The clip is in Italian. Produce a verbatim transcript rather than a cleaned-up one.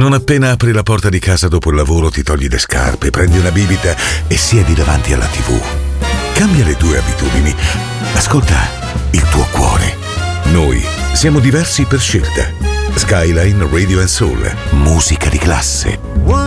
Non appena apri la porta di casa dopo il lavoro ti togli le scarpe, prendi una bibita e siedi davanti alla tivù. Cambia le tue abitudini. Ascolta il tuo cuore. Noi siamo diversi per scelta. Skyline Radio and Soul. Musica di classe.